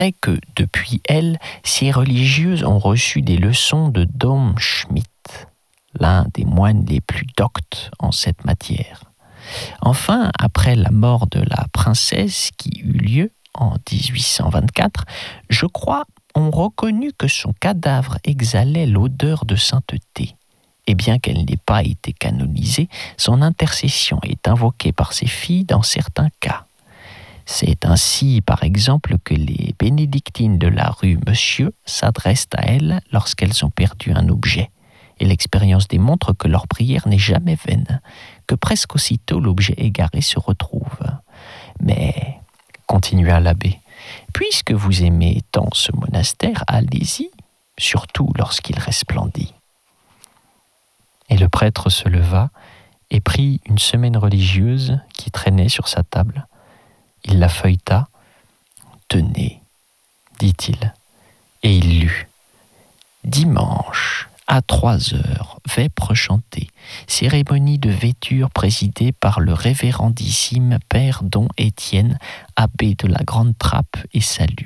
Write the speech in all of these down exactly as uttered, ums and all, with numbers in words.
que, depuis elle, ces religieuses ont reçu des leçons de Dom Schmidt, l'un des moines les plus doctes en cette matière. Enfin, après la mort de la princesse qui eut lieu en dix-huit cent vingt-quatre, je crois on reconnut que son cadavre exhalait l'odeur de sainteté. Et bien qu'elle n'ait pas été canonisée, son intercession est invoquée par ses filles dans certains cas. C'est ainsi, par exemple, que les bénédictines de la rue Monsieur s'adressent à elles lorsqu'elles ont perdu un objet. Et l'expérience démontre que leur prière n'est jamais vaine, que presque aussitôt l'objet égaré se retrouve. Mais, continua l'abbé, puisque vous aimez tant ce monastère, allez-y, surtout lorsqu'il resplendit. Et le prêtre se leva et prit une semaine religieuse qui traînait sur sa table. Il la feuilleta. « Tenez, dit-il, et il lut. Dimanche, à trois heures, vêpres chantées, cérémonie de vêture présidée par le révérendissime père Don Étienne, abbé de la Grande Trappe et Salut. »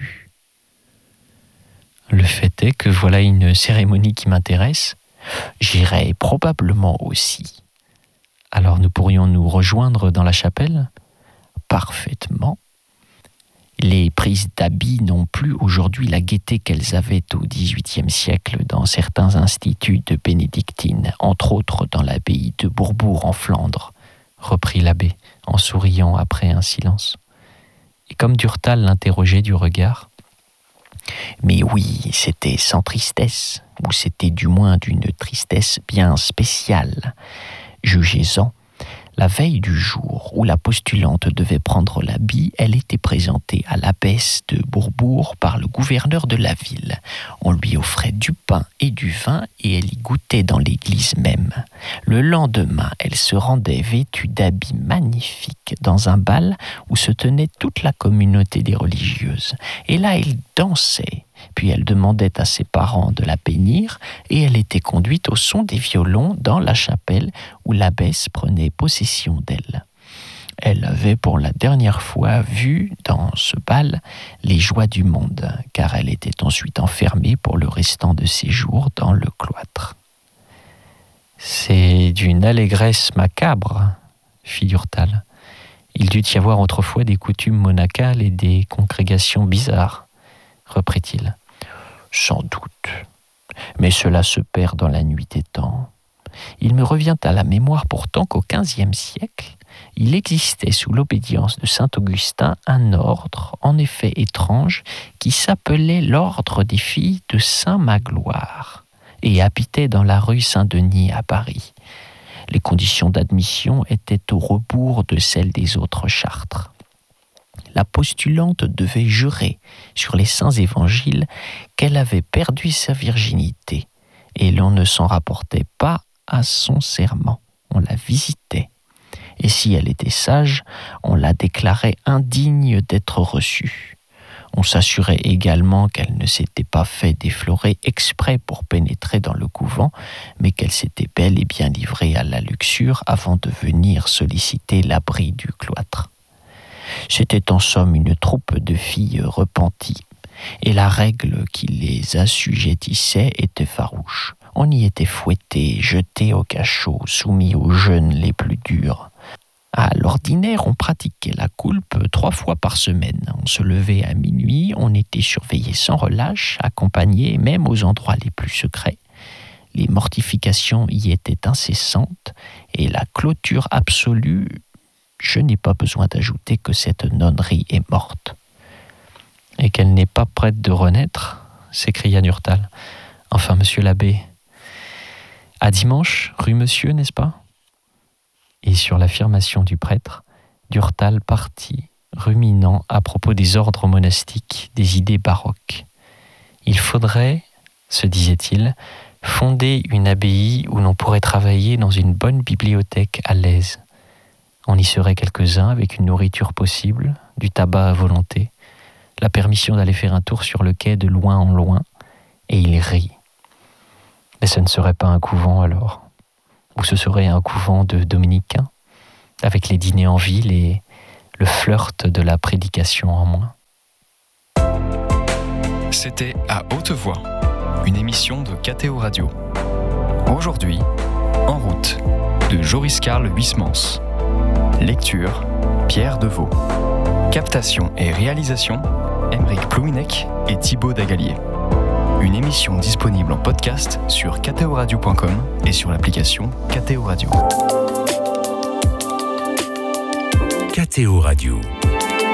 Le fait est que voilà une cérémonie qui m'intéresse. J'irai probablement aussi. Alors nous pourrions nous rejoindre dans la chapelle ? Parfaitement. Les prises d'habits n'ont plus aujourd'hui la gaieté qu'elles avaient au dix-huitième siècle dans certains instituts de bénédictines, entre autres dans l'abbaye de Bourbourg en Flandre, reprit l'abbé en souriant après un silence. Et comme Durtal l'interrogeait du regard, « Mais oui, c'était sans tristesse, ou c'était du moins d'une tristesse bien spéciale. Jugez-en. La veille du jour où la postulante devait prendre l'habit, elle était présentée à l'abbesse de Bourbourg par le gouverneur de la ville. On lui offrait du pain et du vin et elle y goûtait dans l'église même. Le lendemain, elle se rendait vêtue d'habits magnifiques dans un bal où se tenait toute la communauté des religieuses. Et là, elle dansait. Puis elle demandait à ses parents de la bénir et elle était conduite au son des violons dans la chapelle où l'abbesse prenait possession d'elle. Elle avait pour la dernière fois vu dans ce bal les joies du monde, car elle était ensuite enfermée pour le restant de ses jours dans le cloître. « C'est d'une allégresse macabre, » fit Durtal. « Il dut y avoir autrefois des coutumes monacales et des congrégations bizarres, » reprit-il. « Sans doute, mais cela se perd dans la nuit des temps. Il me revient à la mémoire pourtant qu'au quinzième siècle, il existait sous l'obédience de saint Augustin un ordre, en effet étrange, qui s'appelait l'ordre des filles de Saint-Magloire et habitait dans la rue Saint-Denis à Paris. Les conditions d'admission étaient au rebours de celles des autres chartres. La postulante devait jurer sur les saints évangiles qu'elle avait perdu sa virginité et l'on ne s'en rapportait pas à son serment. On la visitait. Et si elle était sage, on la déclarait indigne d'être reçue. On s'assurait également qu'elle ne s'était pas fait déflorer exprès pour pénétrer dans le couvent, mais qu'elle s'était bel et bien livrée à la luxure avant de venir solliciter l'abri du cloître. C'était en somme une troupe de filles repenties, et la règle qui les assujettissait était farouche. On y était fouetté, jeté au cachot, soumis aux jeûnes les plus durs. À l'ordinaire, on pratiquait la coulpe trois fois par semaine. On se levait à minuit, on était surveillé sans relâche, accompagné même aux endroits les plus secrets. Les mortifications y étaient incessantes, et la clôture absolue, je n'ai pas besoin d'ajouter que cette nonnerie est morte. « Et qu'elle n'est pas prête de renaître ?» s'écria Durtal. « Enfin, monsieur l'abbé, à dimanche, rue Monsieur, n'est-ce pas ?» Et sur l'affirmation du prêtre, Durtal partit, ruminant à propos des ordres monastiques, des idées baroques. Il faudrait, se disait-il, fonder une abbaye où l'on pourrait travailler dans une bonne bibliothèque à l'aise. On y serait quelques-uns avec une nourriture possible, du tabac à volonté, la permission d'aller faire un tour sur le quai de loin en loin, et il rit. Mais ce ne serait pas un couvent alors, ou ce serait un couvent de dominicains, avec les dîners en ville et le flirt de la prédication en moins. C'était À Haute Voix, une émission de K T O Radio. Aujourd'hui, En route, de Joris Karl Huysmans. Lecture, Pierre Deveau. Captation et réalisation, Aymeric Plouinec et Thibaut Dagalier. Une émission disponible en podcast sur k t o radio point com et sur l'application K T O Radio. K T O Radio.